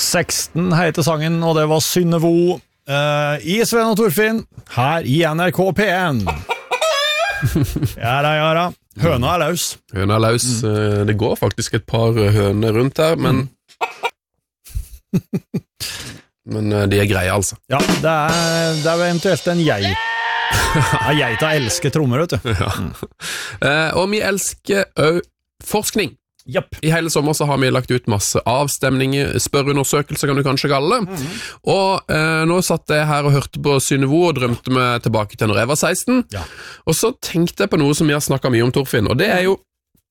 16 heter sangen, og det var Synnevo i Sven og Torfinn, her i NRK P1. Ja. Høna er løs. Høna er løs. Det går faktisk et par høner rundt her, men men de er greie, altså. Ja, det er eventuelt en geit. Geita elsker trommer, vet du. Ja. Og vi elsker også forskning. Japp. I hele sommer så har vi lagt ut masse avstemninger, spørreundersøkelser kan du kanskje kalle det. Og nå satt jeg her og hørte på Synnevo og drømte meg tilbake til når jeg var 16. Ja. Og så tenkte jeg på noe som vi har snakket mye om, Torfinn, og det er jo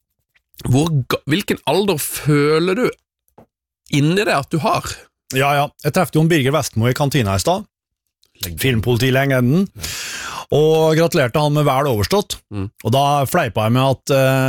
hvilken alder føler du inni det at du har? Ja. Jeg treffte Jon Birger Vestmo i kantina i stad. Filmpolitilegenden. Og gratulerte han med vel overstått. Og da fleipa jeg med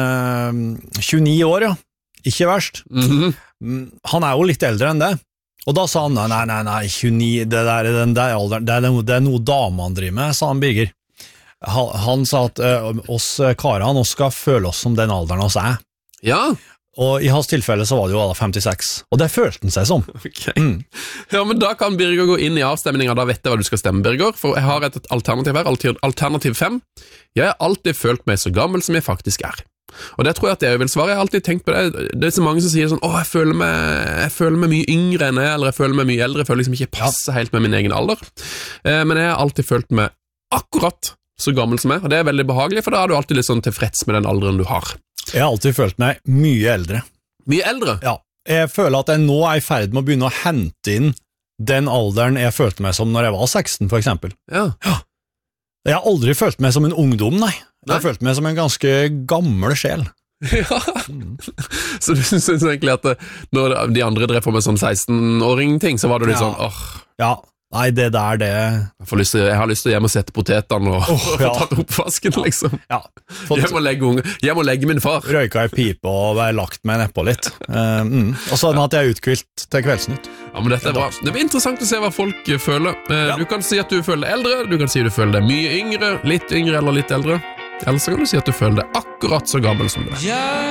at 29 år, ja. Ikke verst. Han er jo litt eldre enn det. Og da sa han, nei, 29, det er alderen, det er noe damene driver med, sa han Birger. Han sa at oss karene skal føle oss som den alderen oss er. Ja. Og i hans tilfelle så var det jo alle 56. Og det følte han seg som. Ok. Ja, men da kan Birger gå inn i avstemningen, da vet jeg hva du skal stemme, Birger. For jeg har et alternativ her, alternativ 5. Jeg har alltid følt meg så gammel som jeg faktisk er. Og det tror jeg at jeg vil svare. Jeg har alltid tenkt på det. Det er så mange som sier sånn, jeg føler meg mye yngre enn jeg, eller jeg føler meg mye eldre, jeg føler liksom ikke passer helt med min egen alder. Men jeg har alltid følt meg akkurat så gammel som jeg, og det er veldig behagelig, for da er du alltid litt sånn tilfreds med den alderen du har. Jeg har alltid følt meg mye eldre. Mye eldre? Ja. Jeg føler at jeg nå er i ferd med å begynne å hente inn den alderen jeg følte meg som når jeg var 16, for eksempel. Ja. Jeg har aldri følt meg som en ungdom, nei. Jeg har følt meg som en ganske gammel sjel. Ja. Så du synes egentlig at når de andre drev på med sånn 16-åring-ting, så var du litt sånn, Ja. Nei, det der, det... Jeg har lyst til å hjem og sette potetene og få tatt oppvasken, liksom. Ja. Jeg må legge min far. Røyka i pipe og være lagt meg nedpå litt. Og sånn at jeg er utkvilt til Kveldsnytt. Ja, men dette er bra. Det blir interessant å se hva folk føler. Du kan si at du føler deg eldre, du kan si at du føler deg mye yngre, litt yngre eller litt eldre. Eller så kan du si at du føler deg akkurat så gammel som det.